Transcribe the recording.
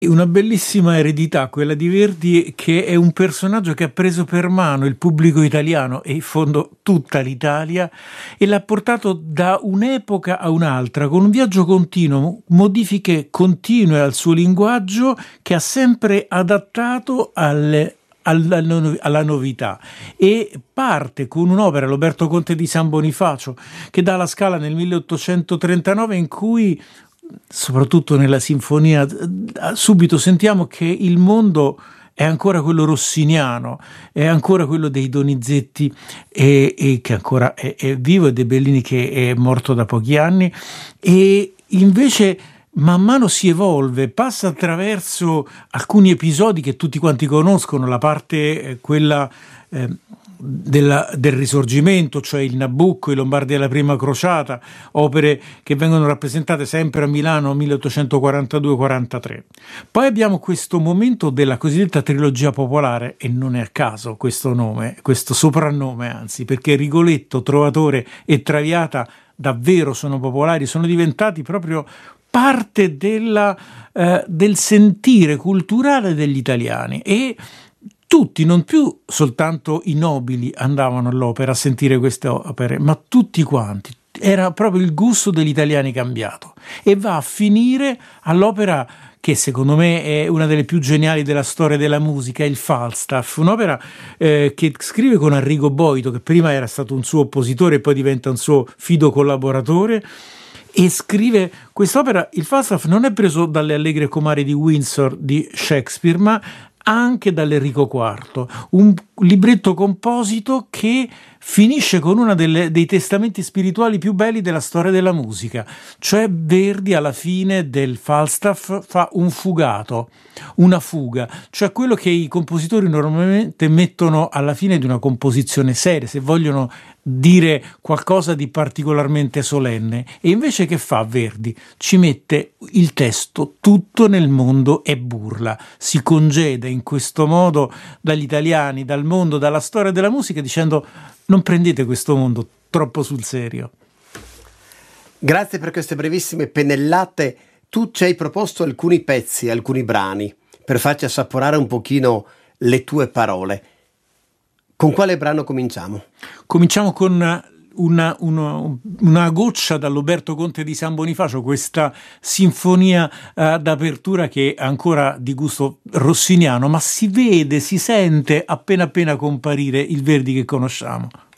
Una bellissima eredità quella di Verdi, che è un personaggio che ha preso per mano il pubblico italiano e in fondo tutta l'Italia e l'ha portato da un'epoca a un'altra con un viaggio continuo, modifiche continue al suo linguaggio che ha sempre adattato alla novità, e parte con un'opera, L'Oberto Conte di San Bonifacio, che dà la Scala nel 1839, in cui soprattutto nella sinfonia subito sentiamo che il mondo è ancora quello rossiniano, è ancora quello dei Donizetti e che ancora è vivo, e De Bellini che è morto da pochi anni, e invece man mano si evolve, passa attraverso alcuni episodi che tutti quanti conoscono, la parte quella del Risorgimento, cioè il Nabucco, i Lombardi della Prima Crociata, opere che vengono rappresentate sempre a Milano 1842-43. Poi abbiamo questo momento della cosiddetta trilogia popolare, e non è a caso questo nome, questo soprannome anzi, perché Rigoletto, Trovatore e Traviata davvero sono popolari, sono diventati proprio parte del sentire culturale degli italiani, e tutti, non più soltanto i nobili andavano all'opera a sentire queste opere, ma tutti quanti. Era proprio il gusto degli italiani cambiato, e va a finire all'opera che secondo me è una delle più geniali della storia della musica, il Falstaff, un'opera che scrive con Arrigo Boito, che prima era stato un suo oppositore e poi diventa un suo fido collaboratore, e scrive quest'opera. Il Falstaff non è preso dalle Allegre comari di Windsor di Shakespeare, ma anche dall'Enrico IV, un libretto composito che finisce con uno dei testamenti spirituali più belli della storia della musica, cioè Verdi alla fine del Falstaff fa un fugato, una fuga, cioè quello che i compositori normalmente mettono alla fine di una composizione seria, se vogliono dire qualcosa di particolarmente solenne, e invece che fa Verdi? Ci mette il testo tutto nel mondo e burla, si congeda in questo modo dagli italiani, dal mondo, dalla storia della musica, dicendo: non prendete questo mondo troppo sul serio. Grazie per queste brevissime pennellate. Tu ci hai proposto alcuni pezzi, alcuni brani, per farci assaporare un pochino le tue parole. Con quale brano cominciamo? Cominciamo con una goccia dall'Oberto Conte di San Bonifacio, questa sinfonia d'apertura che è ancora di gusto rossiniano, ma si vede, si sente appena comparire il Verdi che conosciamo.